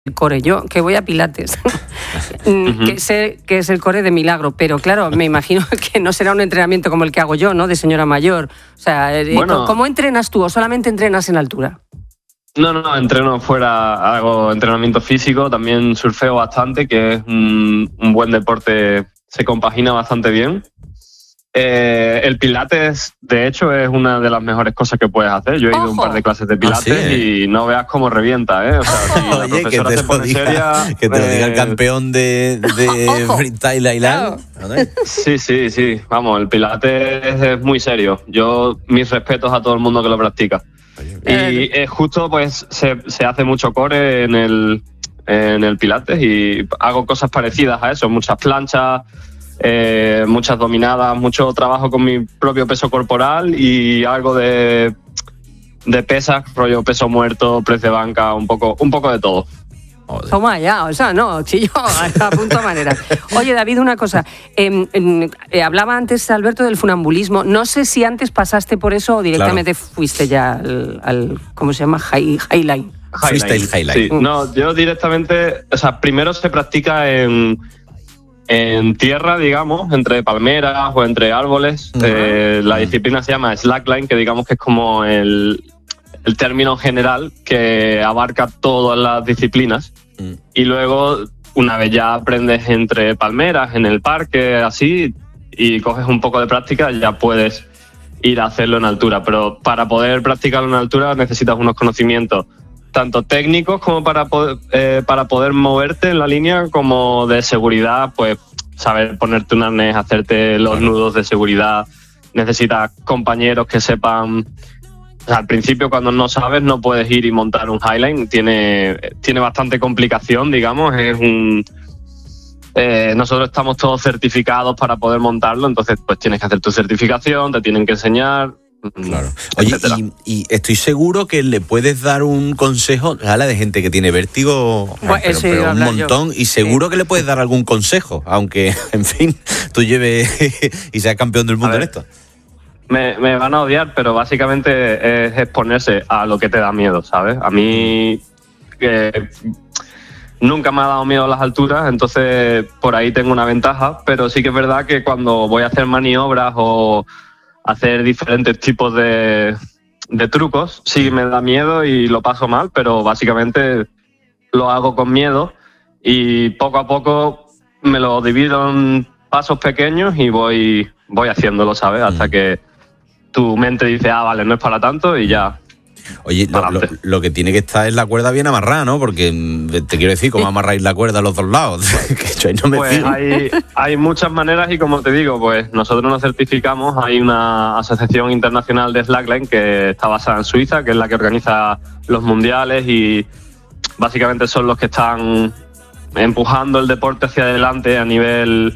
core, yo que voy a Pilates, que sé que es el core de milagro, pero claro, me imagino que no será un entrenamiento como el que hago yo, ¿no? De señora mayor. O sea, bueno, ¿cómo entrenas tú o solamente entrenas en altura? No, entreno fuera, hago entrenamiento físico, también surfeo bastante, que es un buen deporte, se compagina bastante bien. El pilates, de hecho, es una de las mejores cosas que puedes hacer. Yo he ido a un par de clases de pilates y no veas cómo revienta, ¿eh? O sea, si la profesora se pone seria... Que te lo diga el campeón de freestyle Island. Sí. Vamos, el pilates es muy serio. Mis respetos a todo el mundo que lo practica. Y justo, pues, se hace mucho core en el pilates y hago cosas parecidas a eso. Muchas planchas... muchas dominadas, mucho trabajo con mi propio peso corporal y algo de pesas, rollo peso muerto, press de banca, un poco de todo. Toma ya, o sea, no, chillo, a punto de manera. Oye, David, una cosa. Hablaba antes, Alberto, del funambulismo. No sé si antes pasaste por eso o directamente fuiste ya al ¿cómo se llama? Highline. Freestyle Highline. Sí, no, yo directamente, o sea, primero se practica en tierra, digamos, entre palmeras o entre árboles. La disciplina se llama slackline, que digamos que es como el término general que abarca todas las disciplinas. Y luego, una vez ya aprendes entre palmeras, en el parque, así, y coges un poco de práctica, ya puedes ir a hacerlo en altura. Pero para poder practicarlo en altura necesitas unos conocimientos tanto técnicos como para poder moverte en la línea, como de seguridad, pues saber ponerte un arnés, hacerte los nudos de seguridad. Necesitas compañeros que sepan. O sea, al principio, cuando no sabes, no puedes ir y montar un highline. Tiene bastante complicación, digamos. Nosotros estamos todos certificados para poder montarlo, entonces pues tienes que hacer tu certificación, te tienen que enseñar. Claro. Oye, y estoy seguro que le puedes dar un consejo a la de gente que tiene vértigo, pero un montón, y seguro que le puedes dar algún consejo, aunque, en fin, tú lleves y seas campeón del mundo en esto. Me van a odiar, pero básicamente es exponerse a lo que te da miedo, ¿sabes? A mí nunca me ha dado miedo a las alturas, entonces por ahí tengo una ventaja, pero sí que es verdad que cuando voy a hacer maniobras o hacer diferentes tipos de trucos, sí me da miedo y lo paso mal, pero básicamente lo hago con miedo y poco a poco me lo divido en pasos pequeños y voy haciéndolo, ¿sabes? Hasta que tu mente dice, vale, no es para tanto y ya. Oye, lo que tiene que estar es la cuerda bien amarrada, ¿no? Porque te quiero decir, ¿cómo amarráis la cuerda a los dos lados? Que no me pues hay muchas maneras y, como te digo, pues nosotros nos certificamos. Hay una asociación internacional de slackline que está basada en Suiza, que es la que organiza los mundiales y básicamente son los que están empujando el deporte hacia adelante a nivel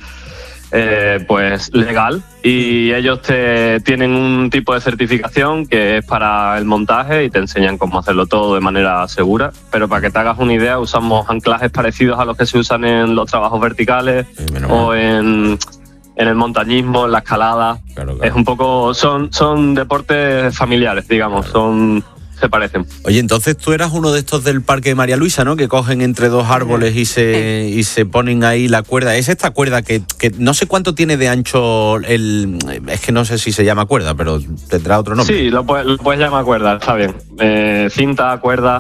pues legal, y ellos tienen un tipo de certificación que es para el montaje y te enseñan cómo hacerlo todo de manera segura. Pero para que te hagas una idea, usamos anclajes parecidos a los que se usan en los trabajos verticales o en el montañismo, en la escalada. Claro. Es un poco, son deportes familiares, digamos, se parecen. Oye, entonces tú eras uno de estos del Parque de María Luisa, ¿no? Que cogen entre dos árboles y se ponen ahí la cuerda. Es esta cuerda que no sé cuánto tiene de ancho es que no sé si se llama cuerda, pero tendrá otro nombre. Sí, lo puedes llamar cuerda, está bien. Cinta, cuerda.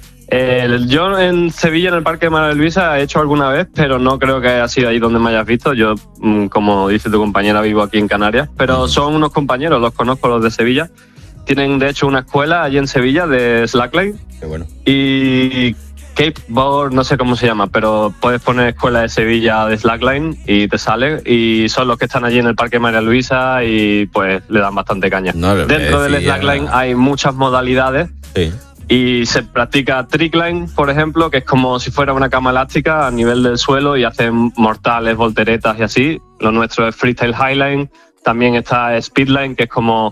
Yo en Sevilla, en el Parque de María Luisa, he hecho alguna vez, pero no creo que haya sido ahí donde me hayas visto. Yo, como dice tu compañera, vivo aquí en Canarias, pero son unos compañeros, los conozco, los de Sevilla. Tienen, de hecho, una escuela allí en Sevilla de slackline. Qué bueno. Y Skateboard, no sé cómo se llama, pero puedes poner Escuela de Sevilla de slackline y te sale. Y son los que están allí en el Parque María Luisa y pues le dan bastante caña. Dentro del slackline hay muchas modalidades. Sí. Y se practica trickline, por ejemplo, que es como si fuera una cama elástica a nivel del suelo y hacen mortales, volteretas y así. Lo nuestro es freestyle highline. También está speedline, que es como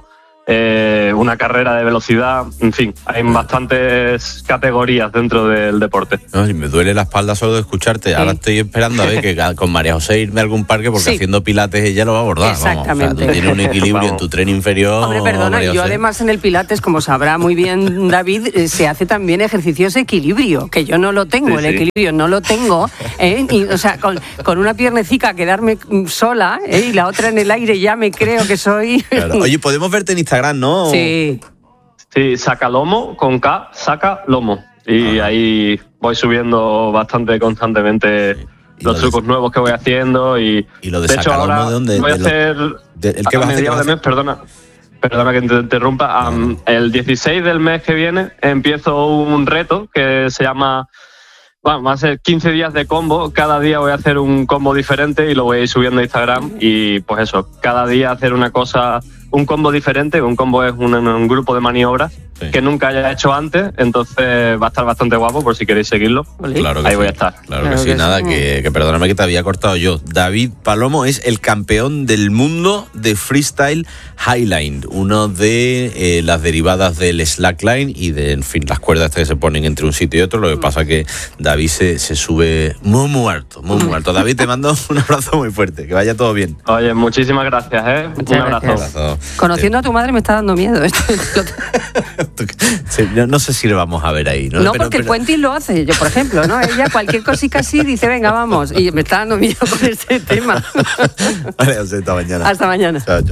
una carrera de velocidad, en fin, hay bastantes categorías dentro del deporte. No, me duele la espalda solo de escucharte. Sí. Ahora estoy esperando a ver que con María José irme a algún parque porque haciendo pilates ella lo va a abordar. Exactamente. Vamos, o sea, tú tienes un equilibrio en tu tren inferior. Hombre, perdona, yo además en el pilates, como sabrá muy bien David, se hace también ejercicios de equilibrio, que yo no lo tengo, el equilibrio no lo tengo, y, o sea, con una piernecica quedarme sola y la otra en el aire ya me creo que soy... Claro. Oye, podemos verte en Instagram, ¿no? Sí. Sí, Sacalomo, con K, Sacalomo. Y ahí voy subiendo bastante constantemente los trucos nuevos que voy haciendo. Y lo de hecho, ahora ¿de dónde? Voy a hacer... ¿El que vas a hacer? De mes, perdona que te interrumpa. El 16 del mes que viene empiezo un reto que se llama... Bueno, va a ser 15 días de combo. Cada día voy a hacer un combo diferente y lo voy a ir subiendo a Instagram. Y pues eso, cada día hacer una cosa, un combo diferente. Un combo es un grupo de maniobras que nunca haya hecho antes. Entonces va a estar bastante guapo por si queréis seguirlo. Claro que ahí voy a estar. Claro que sí, nada, que perdóname que te había cortado yo. David Palomo es el campeón del mundo de freestyle highline, uno de las derivadas del slackline y de, en fin, las cuerdas que se ponen entre un sitio y otro. Lo que pasa que David se sube muy alto. David, te mando un abrazo muy fuerte, que vaya todo bien. Oye, muchísimas gracias, Muchas un abrazo. Gracias. Conociendo a tu madre me está dando miedo esto. No sé si lo vamos a ver ahí, ¿no? No, porque el Puentín lo hace, yo por ejemplo, ¿no? Ella cualquier cosita así dice, venga, vamos. Y me está dando miedo con este tema. Vale, hasta mañana. Hasta mañana. Chao.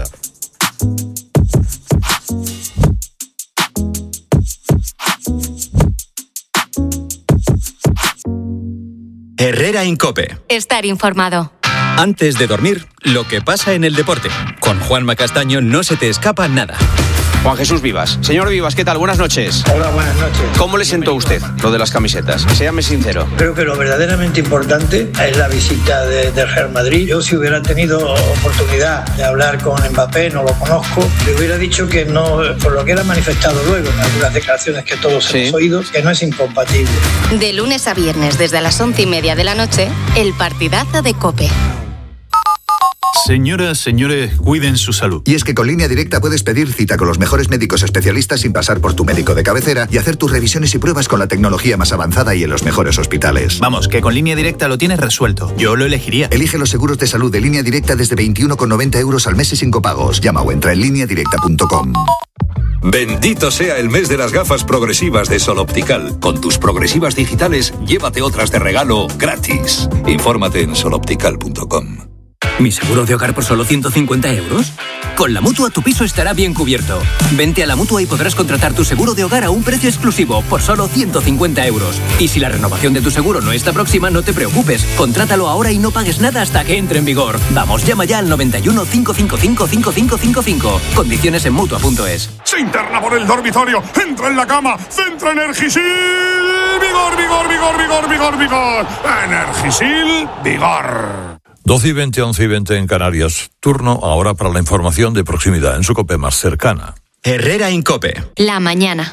Herrera en COPE. Estar informado. Antes de dormir, lo que pasa en el deporte. Con Juanma Castaño no se te escapa nada. Juan Jesús Vivas. Señor Vivas, ¿qué tal? Buenas noches. Hola, buenas noches. ¿Cómo le sentó a usted lo de las camisetas? Séame sincero. Creo que lo verdaderamente importante es la visita del Real Madrid. Yo, si hubiera tenido oportunidad de hablar con Mbappé, no lo conozco, le hubiera dicho que no, por lo que era manifestado luego en algunas declaraciones que todos hemos oído, que no es incompatible. De lunes a viernes, desde las 11:30 de la noche, el partidazo de COPE. Señoras, señores, cuiden su salud. Y es que con Línea Directa puedes pedir cita con los mejores médicos especialistas sin pasar por tu médico de cabecera y hacer tus revisiones y pruebas con la tecnología más avanzada y en los mejores hospitales. Vamos, que con Línea Directa lo tienes resuelto. Yo lo elegiría. Elige los seguros de salud de Línea Directa desde 21,90 € al mes y sin copagos. Llama o entra en lineadirecta.com. Bendito sea el mes de las gafas progresivas de Sol Optical. Con tus progresivas digitales, llévate otras de regalo gratis. Infórmate en soloptical.com. ¿Mi seguro de hogar por solo 150 €? Con la Mutua tu piso estará bien cubierto. Vente a la Mutua y podrás contratar tu seguro de hogar a un precio exclusivo por solo 150 €. Y si la renovación de tu seguro no está próxima, no te preocupes. Contrátalo ahora y no pagues nada hasta que entre en vigor. Vamos, llama ya al 91 555 5555. Condiciones en Mutua.es. Se interna por el dormitorio, entra en la cama, centra Energisil. Vigor, vigor, vigor, vigor, vigor, vigor. Energisil, vigor. 12:20, 11:20 en Canarias. Turno ahora para la información de proximidad en su COPE más cercana. Herrera en COPE. La mañana.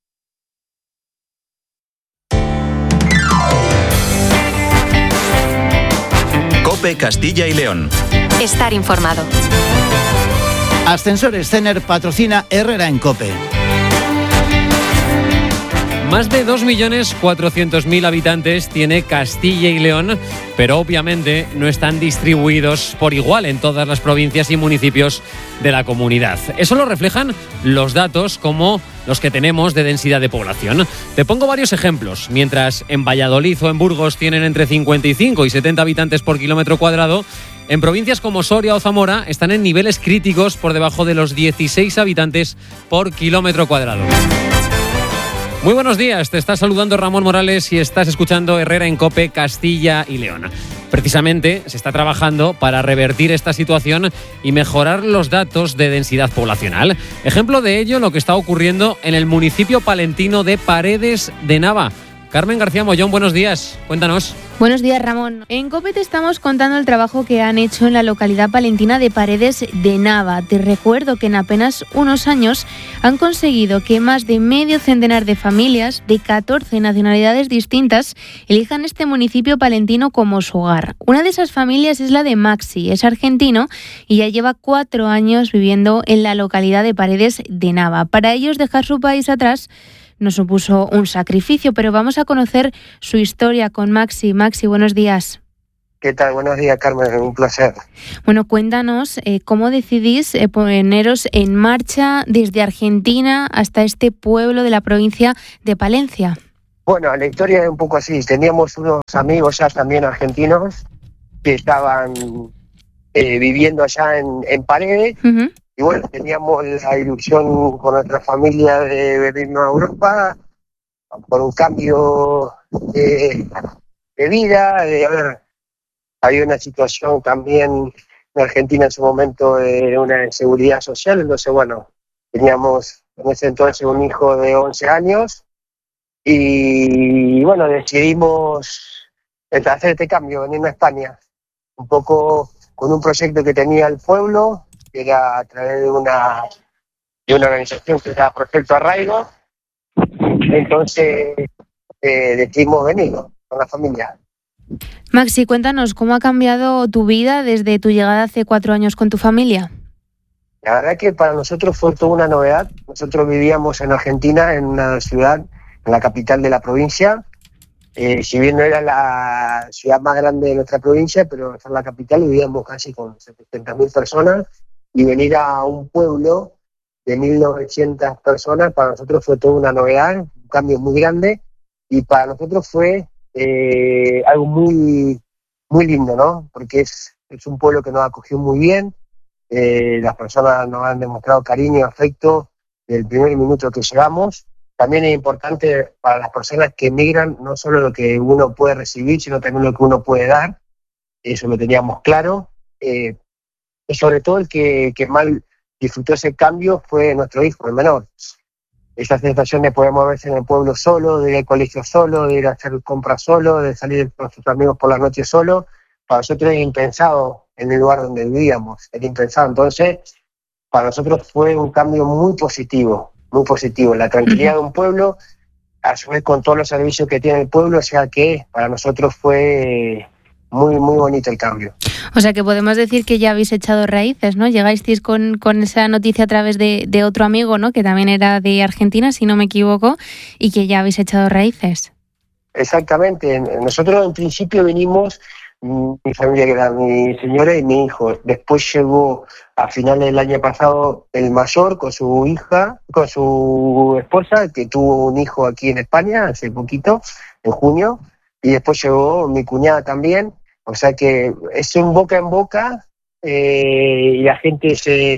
COPE Castilla y León. Estar informado. Ascensores Cener patrocina Herrera en COPE. Más de 2.400.000 habitantes tiene Castilla y León, pero obviamente no están distribuidos por igual en todas las provincias y municipios de la comunidad. Eso lo reflejan los datos como los que tenemos de densidad de población. Te pongo varios ejemplos. Mientras en Valladolid o en Burgos tienen entre 55 y 70 habitantes por kilómetro cuadrado, en provincias como Soria o Zamora están en niveles críticos por debajo de los 16 habitantes por kilómetro cuadrado. Muy buenos días, te está saludando Ramón Morales y estás escuchando Herrera en COPE Castilla y León. Precisamente se está trabajando para revertir esta situación y mejorar los datos de densidad poblacional. Ejemplo de ello lo que está ocurriendo en el municipio palentino de Paredes de Nava, Carmen García Mollón, buenos días, cuéntanos. Buenos días, Ramón. En COPE te estamos contando el trabajo que han hecho en la localidad palentina de Paredes de Nava. Te recuerdo que en apenas unos años han conseguido que más de medio centenar de familias de 14 nacionalidades distintas elijan este municipio palentino como su hogar. Una de esas familias es la de Maxi, es argentino y ya lleva 4 años viviendo en la localidad de Paredes de Nava. Para ellos dejar su país atrás nos supuso un sacrificio, pero vamos a conocer su historia con Maxi. Maxi, buenos días. ¿Qué tal? Buenos días, Carmen, un placer. Bueno, cuéntanos cómo decidís poneros en marcha desde Argentina hasta este pueblo de la provincia de Palencia. Bueno, la historia es un poco así. Teníamos unos amigos ya también argentinos que estaban viviendo allá en Paredes. Uh-huh. Y bueno, teníamos la ilusión con nuestra familia de venirnos a Europa por un cambio de vida, había una situación también en Argentina en su momento de una inseguridad social, entonces bueno, teníamos en ese entonces un hijo de 11 años y bueno, decidimos hacer este cambio, venirnos a España, un poco con un proyecto que tenía el pueblo, que era a través de una organización que era Proyecto Arraigo. Entonces decidimos venir con la familia. Maxi, cuéntanos, ¿cómo ha cambiado tu vida desde tu llegada hace 4 años con tu familia? La verdad que para nosotros fue toda una novedad. Nosotros vivíamos en Argentina, en una ciudad, en la capital de la provincia. Si bien no era la ciudad más grande de nuestra provincia, pero en la capital vivíamos casi con 700.000 personas. Y venir a un pueblo de 1.900 personas, para nosotros fue toda una novedad, un cambio muy grande, y para nosotros fue algo muy, muy lindo, ¿no? Porque es un pueblo que nos acogió muy bien, las personas nos han demostrado cariño y afecto desde el primer minuto que llegamos. También es importante para las personas que emigran, no solo lo que uno puede recibir, sino también lo que uno puede dar, eso lo teníamos claro. Y sobre todo el que más disfrutó ese cambio fue nuestro hijo, el menor. Esa sensación de poder moverse en el pueblo solo, de ir al colegio solo, de ir a hacer compras solo, de salir con sus amigos por la noche solo, para nosotros era impensado en el lugar donde vivíamos, era impensado. Entonces, para nosotros fue un cambio muy positivo, la tranquilidad de un pueblo, a su vez con todos los servicios que tiene el pueblo, o sea que para nosotros fue muy, muy bonito el cambio. O sea que podemos decir que ya habéis echado raíces, ¿no? Llegasteis con esa noticia a través de otro amigo, ¿no? Que también era de Argentina, si no me equivoco, y que ya habéis echado raíces. Exactamente. Nosotros en principio venimos, mi familia que era mi señora y mi hijo. Después llegó a finales del año pasado el mayor con su hija, con su esposa, que tuvo un hijo aquí en España hace poquito, en junio, y después llegó mi cuñada también. O sea que es un boca en boca y la gente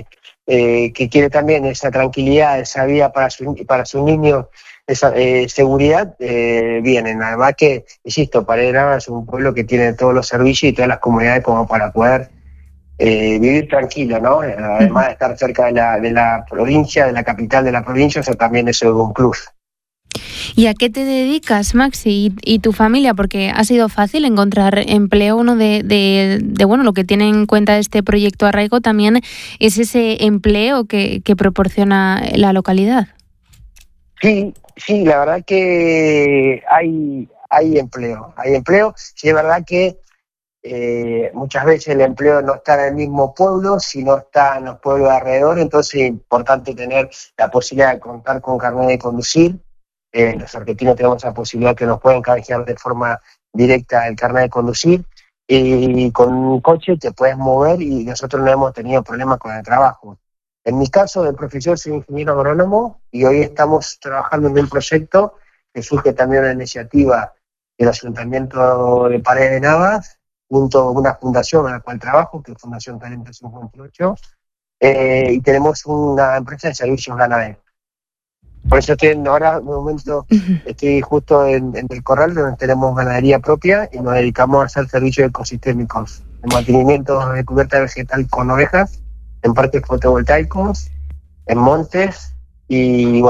que quiere también esa tranquilidad, esa vida para sus niños, esa seguridad, vienen. Además que, insisto, Paredes de Nava es un pueblo que tiene todos los servicios y todas las comunidades como para poder vivir tranquilo, ¿no? Además de estar cerca de la provincia, de la capital de la provincia, eso también es un plus. ¿Y a qué te dedicas, Maxi, y tu familia? Porque ha sido fácil encontrar empleo. Uno de bueno, lo que tiene en cuenta este proyecto Arraigo también es ese empleo que proporciona la localidad. Sí, la verdad que hay empleo. Sí, es verdad que muchas veces el empleo no está en el mismo pueblo, sino está en los pueblos de alrededor, entonces es importante tener la posibilidad de contar con carnet de conducir. Los argentinos tenemos la posibilidad que nos pueden canjear de forma directa el carnet de conducir y con un coche te puedes mover y nosotros no hemos tenido problemas con el trabajo. En mi caso, de profesión, soy ingeniero agrónomo y hoy estamos trabajando en un proyecto que surge también una iniciativa del Ayuntamiento de Paredes de Nava, junto a una fundación en la cual trabajo, que es Fundación Talento 58, y tenemos una empresa de servicios ganaderos. Por eso ahora, en un momento, estoy justo en el corral donde tenemos ganadería propia y nos dedicamos a hacer servicios ecosistémicos, de mantenimiento de cubierta vegetal con ovejas, en parques fotovoltaicos, en montes y bueno.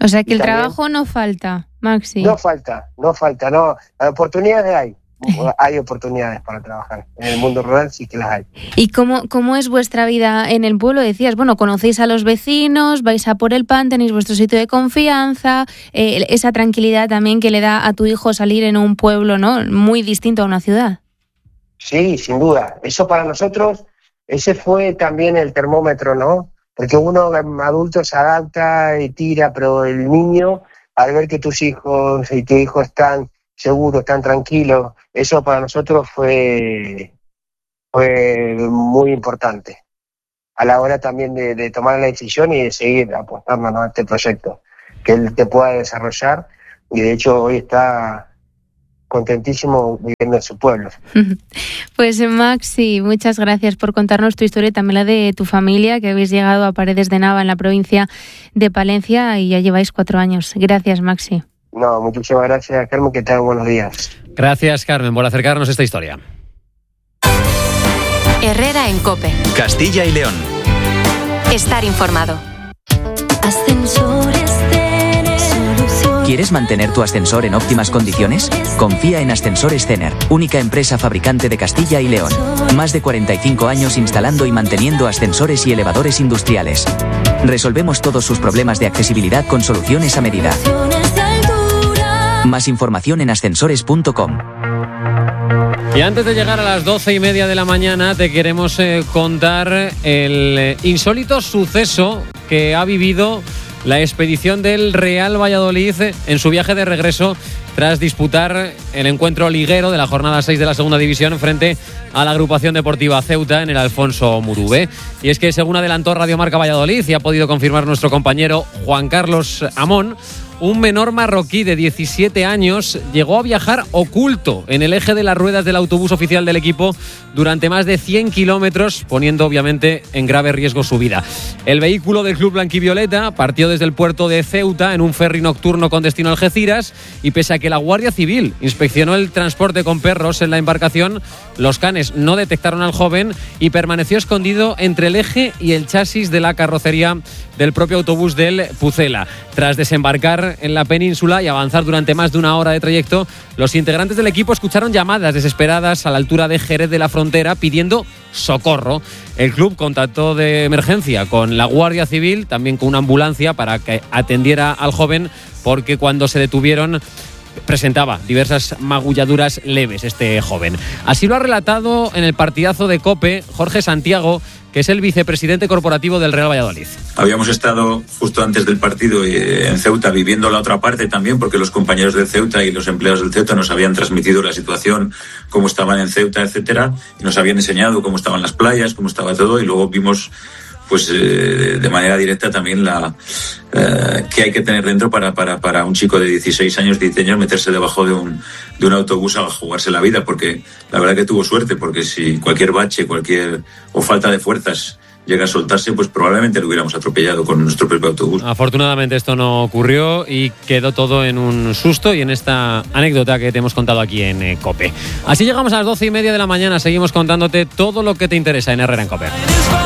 O sea que el trabajo no falta, Maxi. No falta, no. Oportunidades hay oportunidades para trabajar. En el mundo rural sí que las hay. ¿Y cómo es vuestra vida en el pueblo? Decías, bueno, conocéis a los vecinos, vais a por el pan, tenéis vuestro sitio de confianza, esa tranquilidad también que le da a tu hijo salir en un pueblo, ¿no? Muy distinto a una ciudad. Sí, sin duda. Eso para nosotros, ese fue también el termómetro, ¿no? Porque uno adulto se adapta y tira, pero el niño, al ver que tus hijos y tu hijo están seguros, están tranquilos, eso para nosotros fue muy importante a la hora también de tomar la decisión y de seguir apostando, ¿no?, a este proyecto, que él te pueda desarrollar, y de hecho hoy está contentísimo viviendo en su pueblo. Pues Maxi, muchas gracias por contarnos tu historia y también la de tu familia, que habéis llegado a Paredes de Nava en la provincia de Palencia y ya lleváis 4 años. Gracias, Maxi. No, muchísimas gracias, Carmen, que tengan buenos días. Gracias, Carmen, por acercarnos a esta historia. Herrera en COPE. Castilla y León. Estar informado. ¿Quieres mantener tu ascensor en óptimas condiciones? Confía en Ascensores Cener, única empresa fabricante de Castilla y León. Más de 45 años instalando y manteniendo ascensores y elevadores industriales. Resolvemos todos sus problemas de accesibilidad con soluciones a medida. Más información en ascensores.com. Y antes de llegar a las 12:30 de la mañana te queremos contar el insólito suceso que ha vivido la expedición del Real Valladolid en su viaje de regreso tras disputar el encuentro liguero de la jornada 6 de la segunda división frente a la agrupación deportiva Ceuta en el Alfonso Murube. Y es que, según adelantó Radio Marca Valladolid y ha podido confirmar nuestro compañero Juan Carlos Amón, un menor marroquí de 17 años llegó a viajar oculto en el eje de las ruedas del autobús oficial del equipo durante más de 100 kilómetros, poniendo obviamente en grave riesgo su vida. El vehículo del club blanquivioleta partió desde el puerto de Ceuta en un ferry nocturno con destino a Algeciras, y pese a que la Guardia Civil inspeccionó el transporte con perros en la embarcación, los canes no detectaron al joven y permaneció escondido entre el eje y el chasis de la carrocería del propio autobús del Pucela. Tras desembarcar en la península y avanzar durante más de 1 hora de trayecto, los integrantes del equipo escucharon llamadas desesperadas a la altura de Jerez de la Frontera pidiendo socorro. El club contactó de emergencia con la Guardia Civil, también con una ambulancia para que atendiera al joven, porque cuando se detuvieron presentaba diversas magulladuras leves este joven. Así lo ha relatado en el partidazo de COPE Jorge Santiago, que es el vicepresidente corporativo del Real Valladolid. Habíamos estado justo antes del partido en Ceuta viviendo la otra parte también, porque los compañeros del Ceuta y los empleados del Ceuta nos habían transmitido la situación, cómo estaban en Ceuta, etcétera, y nos habían enseñado cómo estaban las playas, cómo estaba todo, y luego vimos pues de manera directa también que hay que tener dentro para un chico de 16 años meterse debajo de un autobús a jugarse la vida, porque la verdad que tuvo suerte, porque si cualquier bache, o falta de fuerzas llega a soltarse, pues probablemente lo hubiéramos atropellado con nuestro propio autobús. Afortunadamente esto no ocurrió y quedó todo en un susto y en esta anécdota que te hemos contado aquí en COPE. Así llegamos a las 12:30 de la mañana, seguimos contándote todo lo que te interesa en Herrera en COPE.